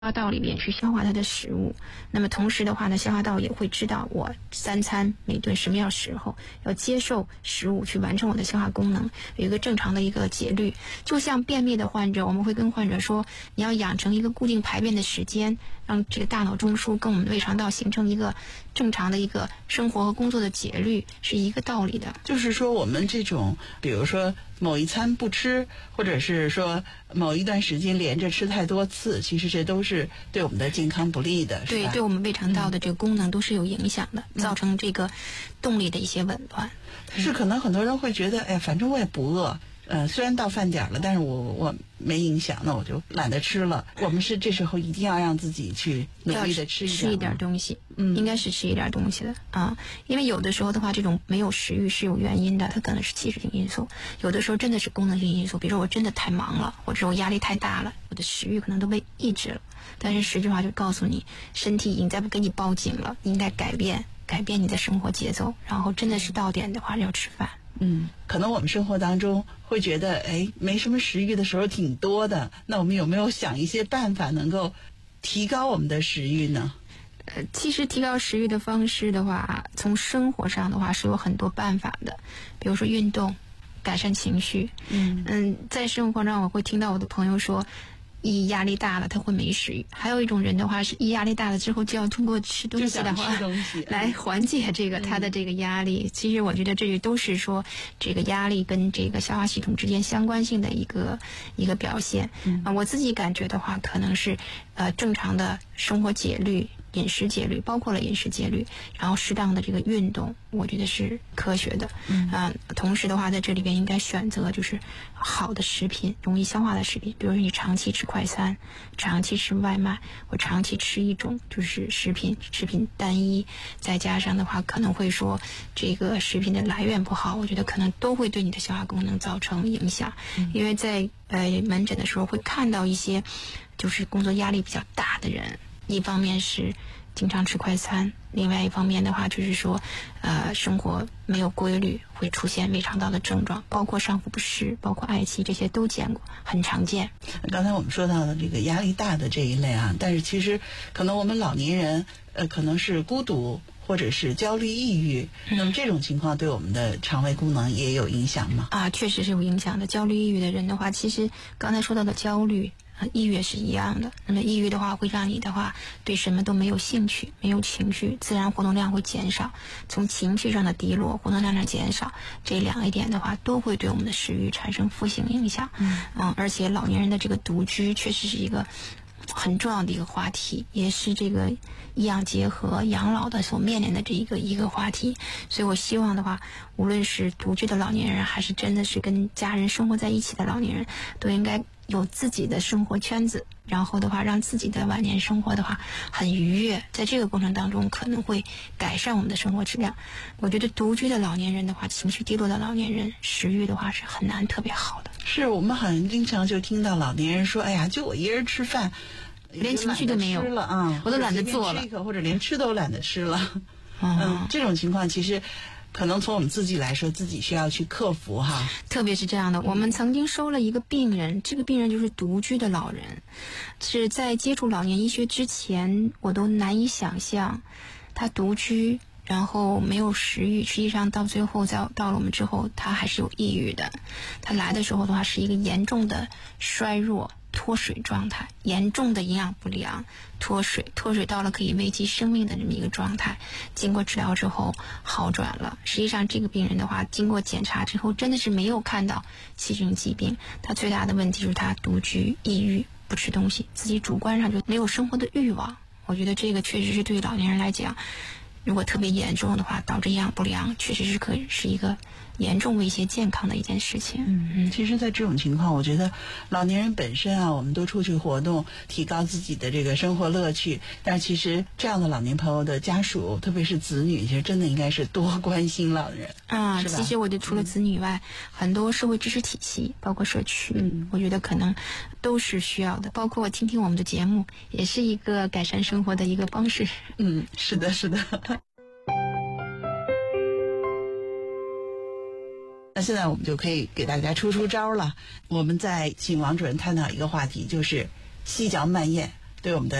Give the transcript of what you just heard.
化道里边去消化它的食物。那么同时的话呢，消化道也会知道我3餐每顿什么样时候要接受食物去完成我的消化功能，有一个正常的一个节律。就像便秘的患者，我们会跟患者说，你要养成一个固定排便的时间，让这个大脑中枢跟我们的胃肠道形成一个正常的一个生活和工作的节律，是一个道理的。 就是说我们这种比如说某一餐不吃，或者是说某一段时间连着吃太多次，其实这都是对我们的健康不利的，是吧？ 对我们胃肠道的这个功能都是有影响的，造成这个动力的一些紊乱。 但是可能很多人会觉得，哎，反正我也不饿，虽然到饭点了，但是我没影响，那我就懒得吃了。我们是这时候一定要让自己去努力的吃一点东西，应该是吃一点东西的啊。因为有的时候的话，这种没有食欲是有原因的，它可能是器质性因素；有的时候真的是功能性因素，比如说我真的太忙了，或者我压力太大了，我的食欲可能都被抑制了。但是实质话就告诉你，身体已经在给你报警了，你应该改变你的生活节奏，然后真的是到点的话要吃饭。 可能我们生活当中会觉得，哎，没什么食欲的时候挺多的，那我们有没有想一些办法能够提高我们的食欲呢？ 其实提高食欲的方式的话，从生活上的话是有很多办法的，比如说运动，改善情绪。在生活上我会听到我的朋友说，一压力大了他会没食欲，还有一种人的话是一压力大了之后就要通过吃东西的话来缓解这个他的这个压力。其实我觉得这都是说这个压力跟这个消化系统之间相关性的一个表现。我自己感觉的话，可能是正常的生活节律、饮食节律，包括了饮食节律，然后适当的这个运动，我觉得是科学的。同时的话，在这里边应该选择就是好的食品，容易消化的食品，比如说你长期吃快餐，长期吃外卖，或长期吃一种就是食品单一，再加上的话可能会说这个食品的来源不好，我觉得可能都会对你的消化功能造成影响。因为在门诊的时候会看到一些就是工作压力比较大的人，一方面是经常吃快餐，另外一方面的话就是说生活没有规律，会出现胃肠道的症状，包括上腹不适，包括嗳气，这些都见过，很常见。 刚才我们说到的这个压力大的这一类啊，但是其实可能我们老年人可能是孤独或者是焦虑抑郁，那么这种情况对我们的肠胃功能也有影响吗？ 确实是有影响的。焦虑抑郁的人的话，其实刚才说到的焦虑抑郁也是一样的。那么抑郁的话会让你的话对什么都没有兴趣，没有情绪，自然活动量会减少，从情绪上的低落，活动量上减少，这两一点的话都会对我们的食欲产生负性影响。而且老年人的这个独居确实是一个很重要的一个话题，也是这个医养结合养老的所面临的这一个话题。所以我希望的话，无论是独居的老年人，还是真的是跟家人生活在一起的老年人，都应该有自己的生活圈子，然后的话让自己的晚年生活的话很愉悦，在这个过程当中可能会改善我们的生活质量。我觉得独居的老年人的话，情绪低落的老年人，食欲的话是很难特别好的。 是我们很经常就听到老年人说，哎呀，就我一人吃饭连情绪都没有了啊， 我都懒得做了， 或者连吃都懒得吃了。这种情况其实可能从我们自己来说，自己需要去克服哈。 特别是这样的，我们曾经收了一个病人，这个病人就是独居的老人，是在接触老年医学之前，我都难以想象他独居，然后没有食欲，实际上到最后到了我们之后，他还是有抑郁的。他来的时候的话是一个严重的衰弱脱水状态，严重的营养不良，脱水到了可以危及生命的这么一个状态。经过治疗之后好转了。实际上这个病人的话，经过检查之后真的是没有看到器质性疾病，他最大的问题就是他独居抑郁，不吃东西，自己主观上就没有生活的欲望。我觉得这个确实是对于老年人来讲，如果特别严重的话，导致营养不良，确实是一个严重威胁健康的一件事情。 其实在这种情况，我觉得老年人本身啊，我们都出去活动，提高自己的这个生活乐趣，但其实这样的老年朋友的家属，特别是子女，其实真的应该是多关心老人是吧？ 其实我觉得除了子女以外，很多社会支持体系，包括社区，我觉得可能都是需要的。包括听听我们的节目，也是一个改善生活的一个方式。 是的是的。那现在我们就可以给大家出招了。我们再请王主任探讨一个话题，就是细嚼慢咽对我们的